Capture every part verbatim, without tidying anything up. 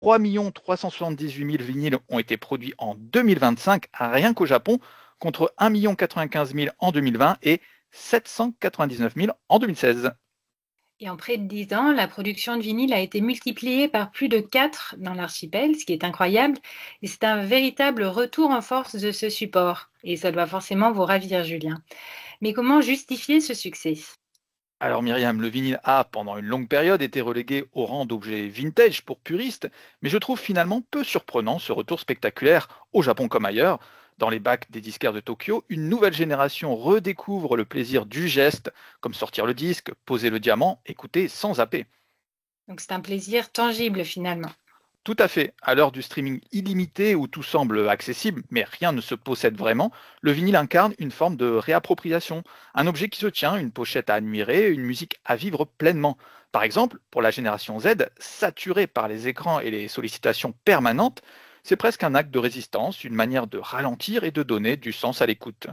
trois millions trois cent soixante-dix-huit mille vinyles ont été produits en deux mille vingt-cinq, rien qu'au Japon, contre un million quatre-vingt-quinze mille en deux mille vingt et sept cent quatre-vingt-dix-neuf mille en deux mille seize. Et en près de dix ans, la production de vinyle a été multipliée par plus de quatre dans l'archipel, ce qui est incroyable. Et c'est un véritable retour en force de ce support. Et ça doit forcément vous ravir, Julien. Mais comment justifier ce succès? Alors Myriam, le vinyle a, pendant une longue période, été relégué au rang d'objet vintage pour puristes, mais je trouve finalement peu surprenant ce retour spectaculaire, au Japon comme ailleurs. Dans les bacs des disquaires de Tokyo, une nouvelle génération redécouvre le plaisir du geste, comme sortir le disque, poser le diamant, écouter sans zapper. Donc c'est un plaisir tangible finalement. Tout à fait. À l'heure du streaming illimité où tout semble accessible, mais rien ne se possède vraiment, le vinyle incarne une forme de réappropriation. Un objet qui se tient, une pochette à admirer, une musique à vivre pleinement. Par exemple, pour la génération Z, saturée par les écrans et les sollicitations permanentes, c'est presque un acte de résistance, une manière de ralentir et de donner du sens à l'écoute.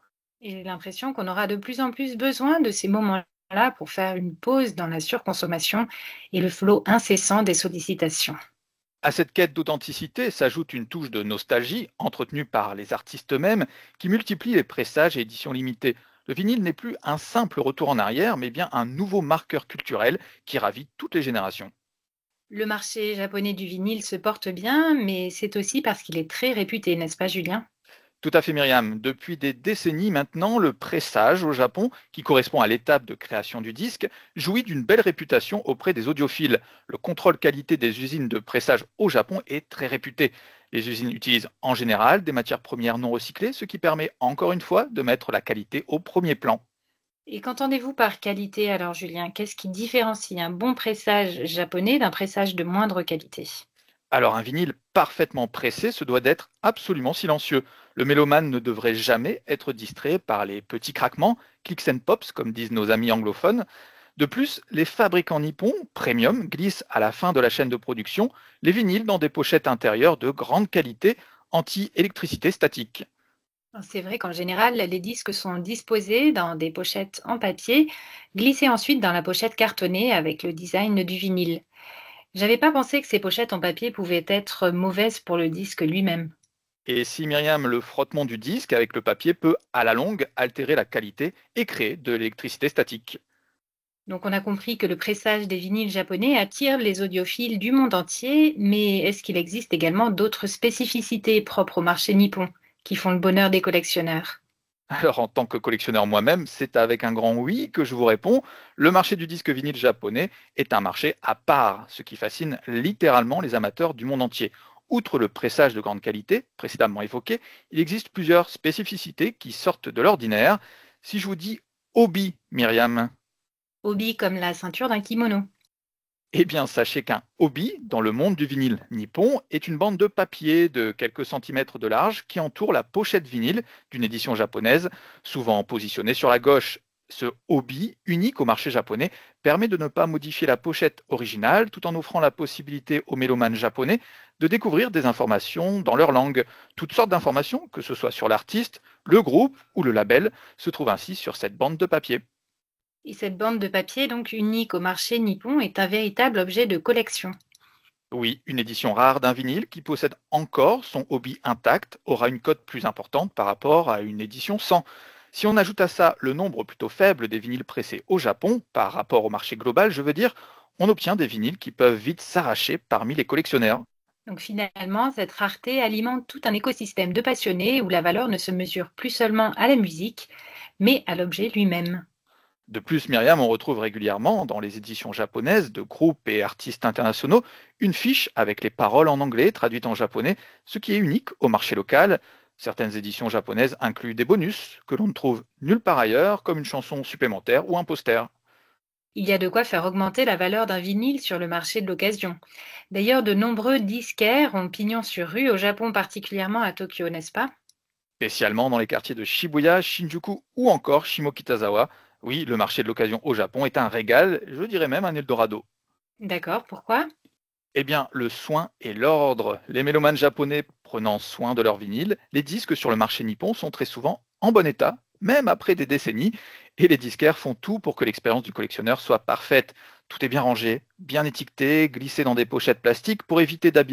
Et j'ai l'impression qu'on aura de plus en plus besoin de ces moments-là pour faire une pause dans la surconsommation et le flot incessant des sollicitations. À cette quête d'authenticité s'ajoute une touche de nostalgie entretenue par les artistes eux-mêmes qui multiplie les pressages et éditions limitées. Le vinyle n'est plus un simple retour en arrière, mais bien un nouveau marqueur culturel qui ravit toutes les générations. Le marché japonais du vinyle se porte bien, mais c'est aussi parce qu'il est très réputé, n'est-ce pas, Julien? Tout à fait Myriam, depuis des décennies maintenant, le pressage au Japon, qui correspond à l'étape de création du disque, jouit d'une belle réputation auprès des audiophiles. Le contrôle qualité des usines de pressage au Japon est très réputé. Les usines utilisent en général des matières premières non recyclées, ce qui permet encore une fois de mettre la qualité au premier plan. Et qu'entendez-vous par qualité alors, Julien? Qu'est-ce qui différencie un bon pressage japonais d'un pressage de moindre qualité? Alors un vinyle parfaitement pressé se doit d'être absolument silencieux. Le mélomane ne devrait jamais être distrait par les petits craquements, clicks and pops comme disent nos amis anglophones. De plus, les fabricants nippons, premium, glissent à la fin de la chaîne de production les vinyles dans des pochettes intérieures de grande qualité anti-électricité statique. C'est vrai qu'en général, les disques sont disposés dans des pochettes en papier, glissés ensuite dans la pochette cartonnée avec le design du vinyle. J'avais pas pensé que ces pochettes en papier pouvaient être mauvaises pour le disque lui-même. Et si Myriam, le frottement du disque avec le papier peut à la longue altérer la qualité et créer de l'électricité statique. Donc on a compris que le pressage des vinyles japonais attire les audiophiles du monde entier, mais est-ce qu'il existe également d'autres spécificités propres au marché nippon qui font le bonheur des collectionneurs? Alors, en tant que collectionneur moi-même, c'est avec un grand oui que je vous réponds. Le marché du disque vinyle japonais est un marché à part, ce qui fascine littéralement les amateurs du monde entier. Outre le pressage de grande qualité, précédemment évoqué, il existe plusieurs spécificités qui sortent de l'ordinaire. Si je vous dis hobby, Myriam, Hobby comme la ceinture d'un kimono. eh bien, sachez qu'un hobby, dans le monde du vinyle nippon, est une bande de papier de quelques centimètres de large qui entoure la pochette vinyle d'une édition japonaise, souvent positionnée sur la gauche. Ce hobby, unique au marché japonais, permet de ne pas modifier la pochette originale tout en offrant la possibilité aux mélomanes japonais de découvrir des informations dans leur langue. Toutes sortes d'informations, que ce soit sur l'artiste, le groupe ou le label, se trouvent ainsi sur cette bande de papier. Et cette bande de papier, donc unique au marché nippon, est un véritable objet de collection. Oui, une édition rare d'un vinyle qui possède encore son hobby intact aura une cote plus importante par rapport à une édition sans. Si on ajoute à ça le nombre plutôt faible des vinyles pressés au Japon, par rapport au marché global, je veux dire, on obtient des vinyles qui peuvent vite s'arracher parmi les collectionneurs. Donc finalement, cette rareté alimente tout un écosystème de passionnés où la valeur ne se mesure plus seulement à la musique, mais à l'objet lui-même. De plus, Myriam, on retrouve régulièrement dans les éditions japonaises de groupes et artistes internationaux une fiche avec les paroles en anglais traduites en japonais, ce qui est unique au marché local. Certaines éditions japonaises incluent des bonus que l'on ne trouve nulle part ailleurs, comme une chanson supplémentaire ou un poster. Il y a de quoi faire augmenter la valeur d'un vinyle sur le marché de l'occasion. D'ailleurs, de nombreux disquaires ont pignon sur rue, au Japon particulièrement à Tokyo, n'est-ce pas? Spécialement dans les quartiers de Shibuya, Shinjuku ou encore Shimokitazawa. Oui, le marché de l'occasion au Japon est un régal, je dirais même un Eldorado. D'accord, pourquoi? Eh bien, le soin et l'ordre. Les mélomanes japonais prenant soin de leur vinyle, les disques sur le marché nippon sont très souvent en bon état, même après des décennies, et les disquaires font tout pour que l'expérience du collectionneur soit parfaite. Tout est bien rangé, bien étiqueté, glissé dans des pochettes plastiques pour éviter d'abîmer